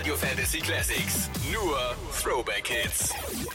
Radio Fantasy Classics. Nur Throwback Hits.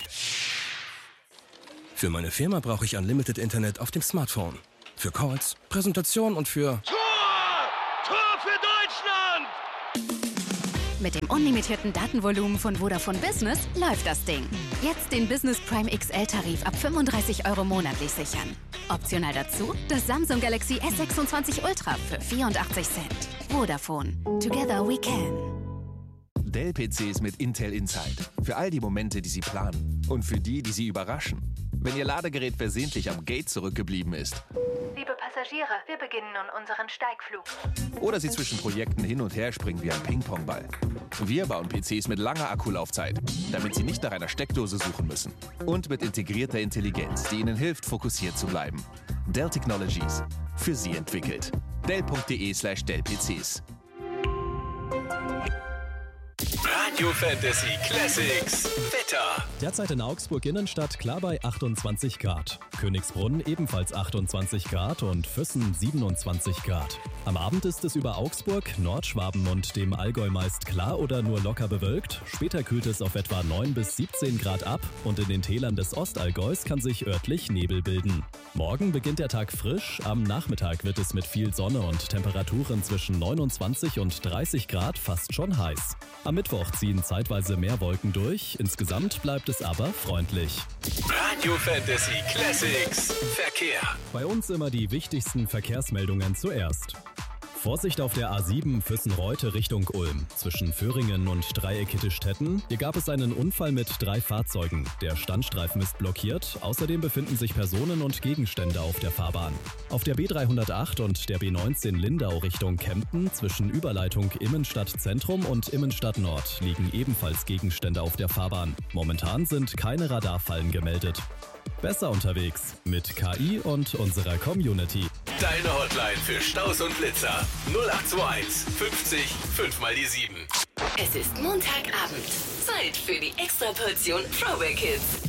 Für meine Firma brauche ich Unlimited Internet auf dem Smartphone. Für Calls, Präsentation und für... Tor für Deutschland! Mit dem unlimitierten Datenvolumen von Vodafone Business läuft das Ding. Jetzt den Business Prime XL-Tarif ab 35 € monatlich sichern. Optional dazu das Samsung Galaxy S26 Ultra für 84 Cent. Vodafone. Together we can. Dell-PCs mit Intel Inside. Für all die Momente, die Sie planen. Und für die, die Sie überraschen. Wenn Ihr Ladegerät versehentlich am Gate zurückgeblieben ist. Liebe Passagiere, wir beginnen nun unseren Steigflug. Oder Sie zwischen Projekten hin und her springen wie ein Ping-Pong-Ball. Wir bauen PCs mit langer Akkulaufzeit, damit Sie nicht nach einer Steckdose suchen müssen. Und mit integrierter Intelligenz, die Ihnen hilft, fokussiert zu bleiben. Dell Technologies. Für Sie entwickelt. Dell.de/Dell-PCs. Radio Fantasy Classics. Wetter. Derzeit in Augsburg Innenstadt klar bei 28 Grad. Königsbrunn ebenfalls 28 Grad und Füssen 27 Grad. Am Abend ist es über Augsburg, Nordschwaben und dem Allgäu meist klar oder nur locker bewölkt. Später kühlt es auf etwa 9 bis 17 Grad ab und in den Tälern des Ostallgäus kann sich örtlich Nebel bilden. Morgen beginnt der Tag frisch. Am Nachmittag wird es mit viel Sonne und Temperaturen zwischen 29 und 30 Grad fast schon heiß. Am Mittwoch ziehen zeitweise mehr Wolken durch. Insgesamt bleibt es aber freundlich. Radio Fantasy Classics. Verkehr. Bei uns immer die wichtigsten Verkehrsmeldungen zuerst. Vorsicht auf der A7 Füssen-Reute Richtung Ulm. Zwischen Föhringen und Dreieckittistetten. Hier gab es einen Unfall mit 3 Fahrzeugen. Der Standstreifen ist blockiert. Außerdem befinden sich Personen und Gegenstände auf der Fahrbahn. Auf der B308 und der B19 Lindau Richtung Kempten zwischen Überleitung Immenstadt-Zentrum und Immenstadt-Nord liegen ebenfalls Gegenstände auf der Fahrbahn. Momentan sind keine Radarfallen gemeldet. Besser unterwegs mit KI und unserer Community. Deine Hotline für Staus und Blitzer. 0821 50 5 mal die 7. Es ist Montagabend. Zeit für die Extraportion Throwback Hits.